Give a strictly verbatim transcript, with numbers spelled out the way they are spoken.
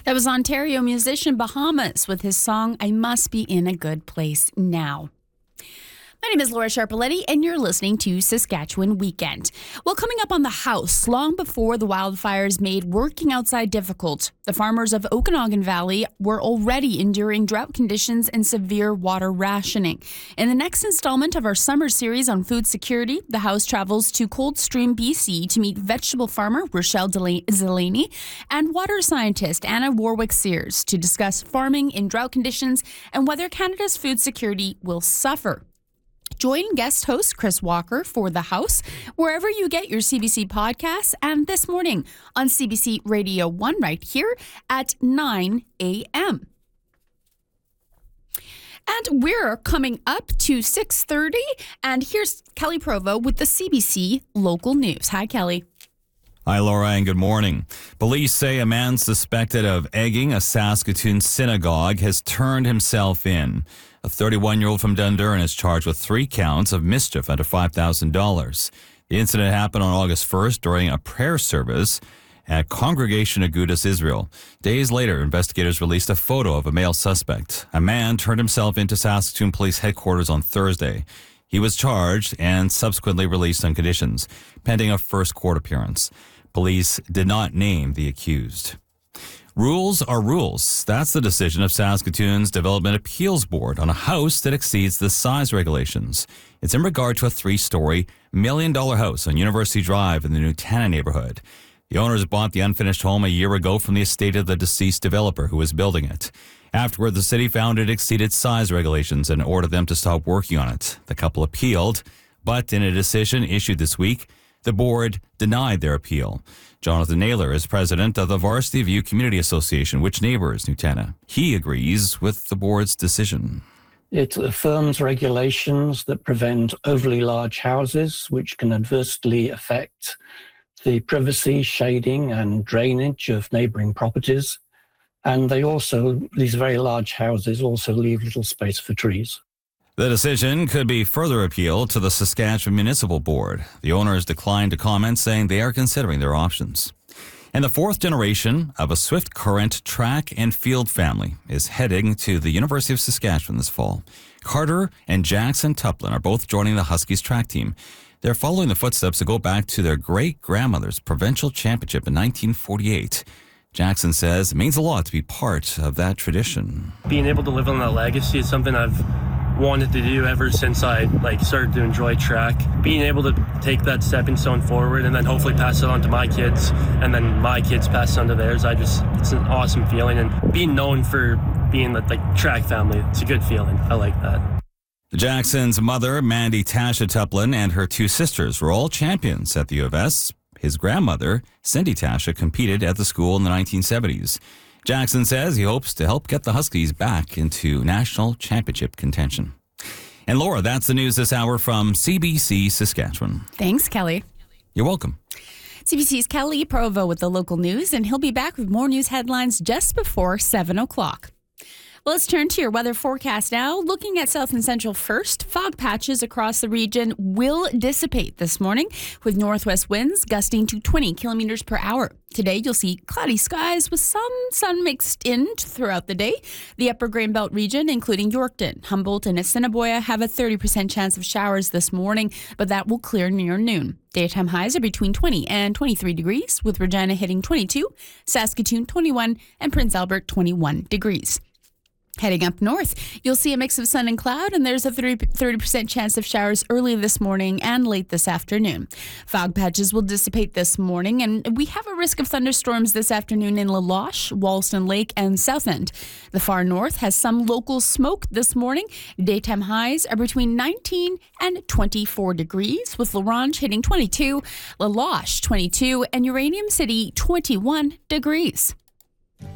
That was Ontario musician Bahamas with his song, I Must Be in a Good Place Now. My name is Laura Sharpaletti, and you're listening to Saskatchewan Weekend. Well, coming up on the House, long before the wildfires made working outside difficult, the farmers of Okanagan Valley were already enduring drought conditions and severe water rationing. In the next installment of our summer series on food security, the House travels to Coldstream, B C to meet vegetable farmer Rochelle Delaney and water scientist Anna Warwick-Sears to discuss farming in drought conditions and whether Canada's food security will suffer. Join guest host Chris Walker for The House, wherever you get your C B C podcasts, and this morning on C B C Radio one right here at nine a.m. And we're coming up to six thirty, and here's Kelly Provo with the C B C Local News. Hi, Kelly. Hi, Laura, and good morning. Police say a man suspected of egging a Saskatoon synagogue has turned himself in. A thirty-one-year-old from Dundurn is charged with three counts of mischief under five thousand dollars. The incident happened on August first during a prayer service at Congregation Agudas Israel. Days later, investigators released a photo of a male suspect. A man turned himself into Saskatoon Police Headquarters on Thursday. He was charged and subsequently released on conditions, pending a first court appearance. Police did not name the accused. Rules are rules. That's the decision of Saskatoon's Development Appeals Board on a house that exceeds the size regulations. It's in regard to a three-story, million-dollar house on University Drive in the Nutana neighborhood. The owners bought the unfinished home a year ago from the estate of the deceased developer who was building it. Afterward, the city found it exceeded size regulations and ordered them to stop working on it. The couple appealed, but in a decision issued this week, the board denied their appeal. Jonathan Naylor is president of the Varsity View Community Association, which neighbors Nutana. He agrees with the board's decision. It affirms regulations that prevent overly large houses, which can adversely affect the privacy, shading, and drainage of neighboring properties. And they also, these very large houses also leave little space for trees. The decision could be further appealed to the Saskatchewan Municipal Board. The owners declined to comment, saying they are considering their options. And the fourth generation of a Swift Current track and field family is heading to the University of Saskatchewan this fall. Carter and Jackson Tuplin are both joining the Huskies track team. They're following the footsteps that go back to their great-grandmother's provincial championship in nineteen forty-eight. Jackson says it means a lot to be part of that tradition. Being able to live on that legacy is something I've wanted to do ever since I like started to enjoy track. Being able to take that stepping stone forward and then hopefully pass it on to my kids and then my kids pass it on to theirs, I just, it's an awesome feeling. And being known for being the like track family, it's a good feeling. I like that. Jackson's mother, Mandy Tasha Tuplin, and her two sisters were all champions at the U of S. His grandmother, Cindy Tasha, competed at the school in the nineteen seventies. Jackson says he hopes to help get the Huskies back into national championship contention. And Laura, that's the news this hour from C B C Saskatchewan. Thanks, Kelly. You're welcome. C B C's Kelly Provo with the local news, and he'll be back with more news headlines just before seven o'clock. Well, let's turn to your weather forecast now. Looking at south and central first, fog patches across the region will dissipate this morning with northwest winds gusting to twenty kilometers per hour. Today, you'll see cloudy skies with some sun mixed in throughout the day. The upper Grain Belt region, including Yorkton, Humboldt, and Assiniboia, have a thirty percent chance of showers this morning, but that will clear near noon. Daytime highs are between twenty and twenty-three degrees, with Regina hitting twenty-two, Saskatoon twenty-one, and Prince Albert twenty-one degrees. Heading up north, you'll see a mix of sun and cloud, and there's a thirty percent chance of showers early this morning and late this afternoon. Fog patches will dissipate this morning, and we have a risk of thunderstorms this afternoon in La Loche, Wollaston Lake, and South End. The far north has some local smoke this morning. Daytime highs are between nineteen and twenty-four degrees, with La Ronge hitting twenty-two, La Loche twenty-two, and Uranium City twenty-one degrees.